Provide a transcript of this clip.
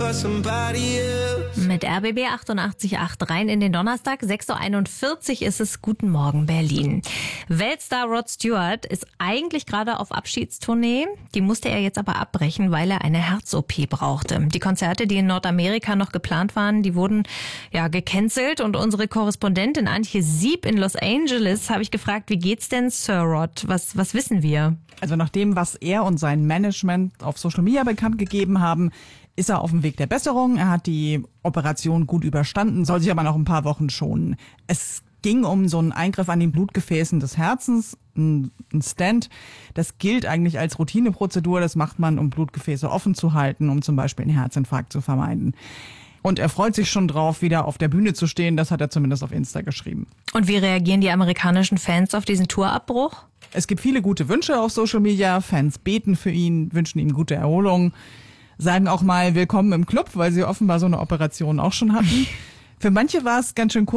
Mit RBB 88.8 rein in den Donnerstag. 6.41 Uhr ist es. Guten Morgen, Berlin. Weltstar Rod Stewart ist eigentlich gerade auf Abschiedstournee. Die musste er jetzt aber abbrechen, weil er eine Herz-OP brauchte. Die Konzerte, die in Nordamerika noch geplant waren, die wurden gecancelt. Und unsere Korrespondentin Antje Sieb in Los Angeles habe ich gefragt, wie geht's denn Sir Rod? Was wissen wir? Also nach dem, was er und sein Management auf Social Media bekannt gegeben haben, ist er auf dem Weg der Besserung. Er hat die Operation gut überstanden, soll sich aber noch ein paar Wochen schonen. Es ging um so einen Eingriff an den Blutgefäßen des Herzens, ein Stent. Das gilt eigentlich als Routineprozedur. Das macht man, um Blutgefäße offen zu halten, um zum Beispiel einen Herzinfarkt zu vermeiden. Und er freut sich schon drauf, wieder auf der Bühne zu stehen. Das hat er zumindest auf Insta geschrieben. Und wie reagieren die amerikanischen Fans auf diesen Tourabbruch? Es gibt viele gute Wünsche auf Social Media. Fans beten für ihn, wünschen ihm gute Erholung, sagen auch mal willkommen im Club, weil sie offenbar so eine Operation auch schon hatten. Für manche war es ganz schön kurz.